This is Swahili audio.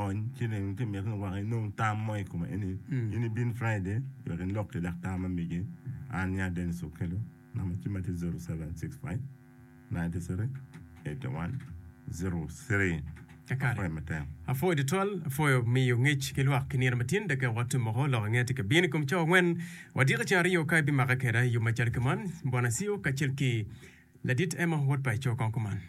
on chilling to me no time moi kuma any been Friday you can lock the time migi and ya den so kelo number 0765 93 81 03 Afo editol afo mi yungich kelwa kinir matin daga watu mo lo ngati ka bin kum chaw ngwen wadira chari yo kai bi magakera yu machal kaman bona siyo kachelki ladit ema hot pa chaw konkuman